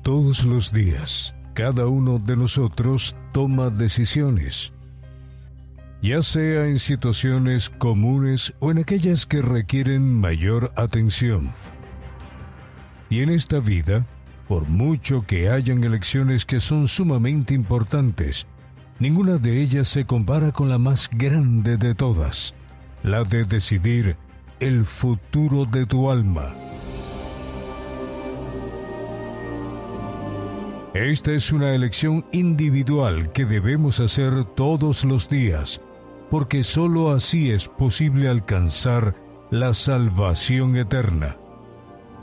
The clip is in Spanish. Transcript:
Todos los días, cada uno de nosotros toma decisiones, ya sea en situaciones comunes o en aquellas que requieren mayor atención. Y en esta vida, por mucho que hayan elecciones que son sumamente importantes, ninguna de ellas se compara con la más grande de todas, la de decidir el futuro de tu alma. Esta es una elección individual que debemos hacer todos los días, porque sólo así es posible alcanzar la salvación eterna.